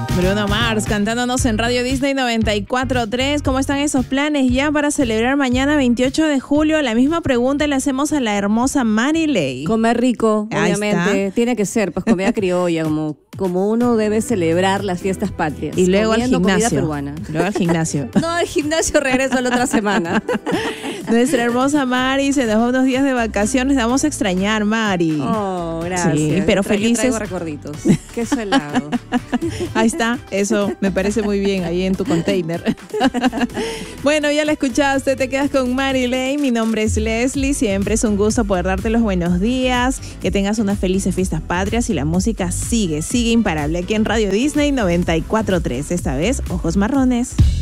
Bruno Mars cantándonos en Radio Disney 94.3. ¿Cómo están esos planes ya para celebrar mañana 28 de julio? La misma pregunta le hacemos a la hermosa Marilei. Comer rico, obviamente. Tiene que ser, pues comida criolla, como uno debe celebrar las fiestas patrias. Y luego al gimnasio. Comida peruana. Luego al gimnasio. No, al gimnasio regreso la otra semana. Nuestra hermosa Mari se dejó unos días de vacaciones. La vamos a extrañar, Mari. Oh, gracias. Sí, pero felices. Traigo recorditos. Queso helado. Ahí está, eso me parece muy bien ahí en tu container. Bueno, ya la escuchaste, te quedas con Marilei. Mi nombre es Leslie, siempre es un gusto poder darte los buenos días, que tengas unas felices fiestas patrias y la música sigue imparable aquí en Radio Disney 94.3. Esta vez, Ojos Marrones.